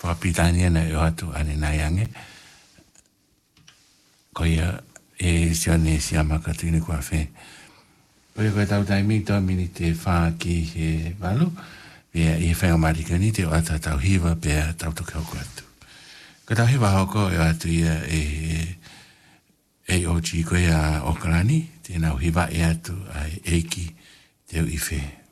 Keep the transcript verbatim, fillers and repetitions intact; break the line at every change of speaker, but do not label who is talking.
whapitania na eo atu ane naiange. Ko ia e sione si amakatini kua whe. Koe koe tau taimi toa mini te wha ki he walu. Pea i whenga marikani te o ata tau hiwa pea tau toke hoko atu. Ko tau hiwa hoko eo atu ia e A O G koe a Okarani. Te nau hiwa e atu ai eiki teo i whe.